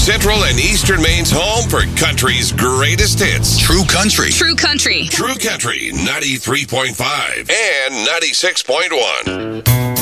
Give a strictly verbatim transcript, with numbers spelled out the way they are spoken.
Central and Eastern Maine's home for country's greatest hits. True Country. True Country. True Country ninety-three point five and ninety-six point one.